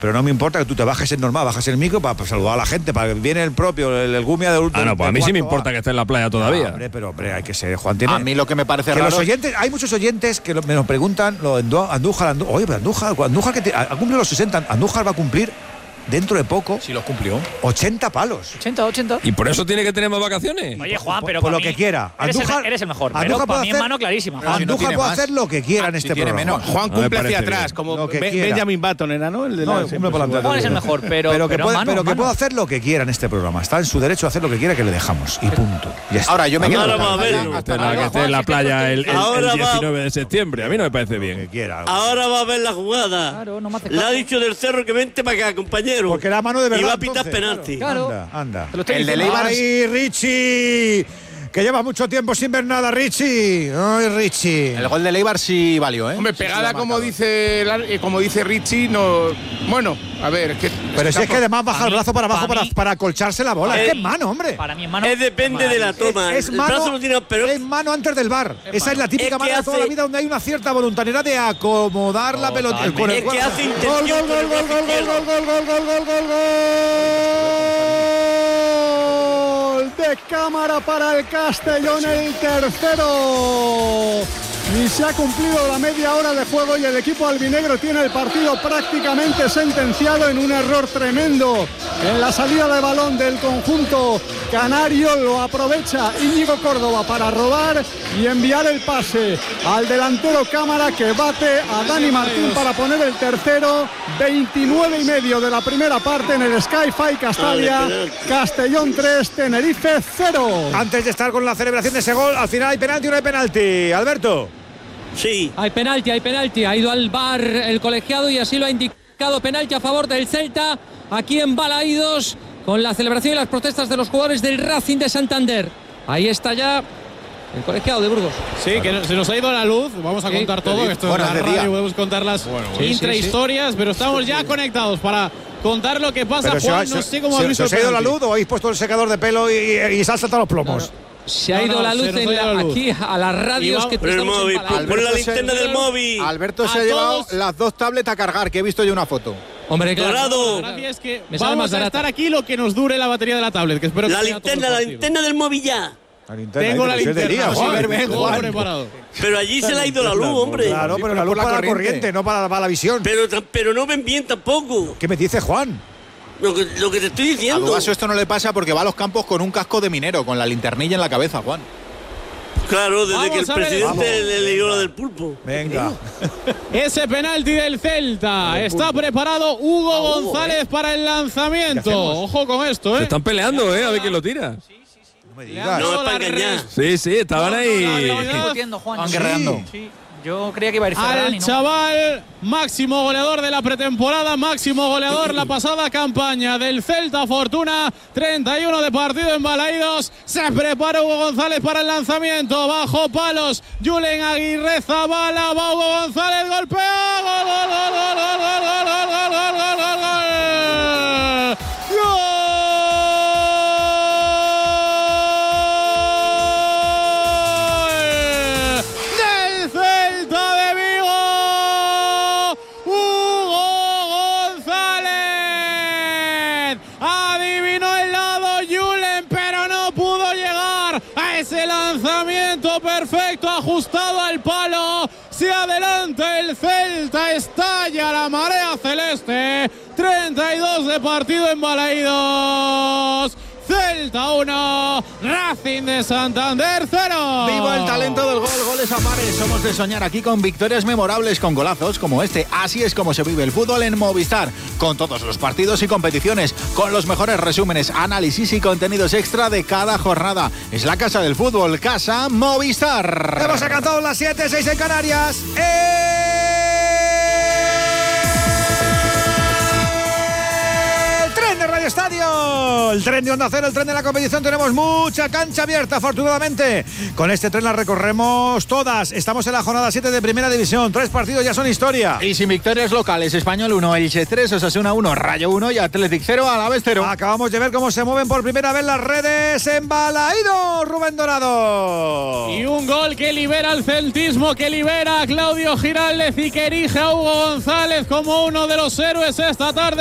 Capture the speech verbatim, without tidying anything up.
Pero no me importa que tú te bajes en normal, bajes el micro para, para saludar a la gente, para que viene el propio, el, el Gumia del último. Ah, no, pues a mí sí me importa a. que esté en la playa todavía. No, hombre, pero hombre, hay que ser, Juan. Tiene, a mí lo que me parece que raro. Los oyentes, hay muchos oyentes que lo, me lo preguntan, lo Andújar, Andújar, oye, pero Andújar, Andújar que te, ha cumplido los sesenta, Andújar va a cumplir dentro de poco. Si los cumplió. ochenta palos. ochenta, ochenta. ¿Y por eso tiene que tener más vacaciones? Oye, Juan, pero por, por lo mí, que quiera. Eres, Andújar, el, eres el mejor. Andújar pero para mí hacer, en mano clarísima. Juan. Andújar si no puede más. hacer lo que quiera en si este tiene programa. menos. Juan cumple no hacia atrás, bien. como Be- Benjamin Button era, ¿no? El de No, la, cumple por la Juan es el mejor, pero, pero que, pero puede, mano, pero que mano. puede hacer lo que quiera en este programa. Está en su derecho a hacer lo que quiera, que le dejamos. Y punto. Ya está. Ahora yo me quedo. Ahora va a verlo. Que esté en la, que esté en la playa el, el, Ahora el va- diecinueve de septiembre. A mí no me parece Que bien. quiera. Ahora va a ver la jugada. Claro, no me hace Le ha caso. dicho del Cerro que vente para acá, compañero. Porque era mano de verdad. Y va a pitar entonces, penalti. Claro. Anda, anda. Te lo estoy El de diciendo. Leibar- ¡Ay, Richie! Que lleva mucho tiempo sin ver nada, Richie. ¡Ay, Richie! El gol de Leibar sí valió, ¿eh? Hombre, Sí, sí, pegada lo ha como marcado. dice la- eh, como dice Richie, no. Bueno, a ver, es que. Pero si es que además baja para el brazo mí- para abajo para para, mí- para acolcharse la bola. Eh, Es que es mano, hombre. Para mí en mano. Es depende de la toma. Es el mano, brazo lo tiene, pero es mano antes del bar. Esa es la típica Es que mano de toda hace- la vida donde hay una cierta voluntariedad de acomodar la pelota. Totalmente. con el Es que cuerpo. hace Gol, intención gol, con el gol, gol, brazo gol, gol, izquierdo. gol, gol, gol, gol, gol, gol, gol de cámara para el Castellón, el tercero. Y se ha cumplido la media hora de juego y el equipo albinegro tiene el partido prácticamente sentenciado en un error tremendo en la salida de balón del conjunto canario. Lo aprovecha Íñigo Córdoba para robar y enviar el pase al delantero Cámara, que bate a Dani Martín para poner el tercero. veintinueve y medio de la primera parte en el Sky-Fi Castalia. Castellón tres, Tenerife cero. Antes de estar con la celebración de ese gol, al final hay penalti o no hay penalti. Alberto. Sí. Hay penalti, hay penalti. Ha ido al V A R el colegiado y así lo ha indicado. Penalti a favor del Celta, aquí en Balaídos, con la celebración y las protestas de los jugadores del Racing de Santander. Ahí está ya el colegiado de Burgos. Sí, que se nos ha ido la luz. Vamos a Sí. contar todo. Esto Bueno, es la de día. radio, podemos contar las sí, intrahistorias, pero estamos ya conectados para contar lo que pasa. Pero se Juan, ha- no se- sé cómo se- has visto ¿se os el ha ido la penalti. luz o habéis puesto el secador de pelo y, y, y se han saltado los plomos? Se ha No, ido no, la se luz, nos ha en ido la- la luz. aquí a las radios vamos- que Por el estamos en móvil, Balaídos. pon la Alberto linterna se- del móvil. Alberto se A ha llevado todos. las dos tablets a cargar, que he visto yo una foto. Hombre, claro. Dorado. La gracia es que Me sale vamos más a barata. estar aquí lo que nos dure la batería de la tablet, que espero que La sea todo el linterna, la partido. linterna del móvil ya. La linterna, Tengo ahí, la pero si es de linterna, día, sí, Juan. ver, todo Juan. preparado. Pero allí se le ha ido la luz, hombre. Claro, Sí, pero pero la luz por la para la corriente. corriente, no para, para la visión. Pero, pero no ven bien tampoco. ¿Qué me dice Juan? Lo que, lo que te estoy A diciendo. Dubaso esto no le pasa porque va a los campos con un casco de minero, con la linternilla en la cabeza, Juan. Claro, desde Vamos que el a ver, presidente vamos. le leyó la del pulpo. Venga. Ese penalti del Celta. Está preparado Hugo Ah, Hugo, González ¿eh? para el ¿Qué lanzamiento. hacemos? Ojo con esto, Se ¿eh? están peleando, ¿eh? A ver quién lo tira. No me Le digas. han No, dado es para la engañar. res- Sí, sí, estaban ahí. Estoy discutiendo, Juan. Van Sí. guerreando. Sí. Yo creía que iba a ir Ferran y Al no. chaval, máximo goleador de la pretemporada, máximo goleador la pasada campaña del Celta Fortuna, treinta y uno de partido en Balaídos. Se prepara Hugo González para el lanzamiento, bajo palos, Julen Aguirre Zabala, va Hugo González, golpea, gol, gol, gol, gol, gol, gol, gol, gol, gol, gol, gol, gol, gol. ¡Gol! Del Celta de Vigo, Hugo González. Adivinó el lado Julen, pero no pudo llegar a ese lanzamiento perfecto, ajustado al palo. Se adelanta el Celta, estalla la marea celeste. treinta y dos de partido en Balaídos. Celta uno, Racing de Santander cero. ¡Viva el talento del gol! Goles a pares. Somos de soñar aquí con victorias memorables, con golazos como este. Así es como se vive el fútbol en Movistar. Con todos los partidos y competiciones, con los mejores resúmenes, análisis y contenidos extra de cada jornada. Es la casa del fútbol, Casa Movistar. Hemos alcanzado las siete, seis en Canarias. El tren de Radio Estadio. Cero, el tren de Onda Cero, el tren de la competición. Tenemos mucha cancha abierta, afortunadamente. Con este tren la recorremos todas. Estamos en la jornada siete de Primera División. Tres partidos ya son historia. Y sin victorias locales, Español uno, Elche tres, Osasuna uno, Rayo uno y Athletic cero, Alavés cero. Acabamos de ver cómo se mueven por primera vez las redes en Balaídos, Rubén Dorado. Y un gol que libera al celtismo, que libera a Claudio Giraldez y que erige a Hugo González como uno de los héroes esta tarde.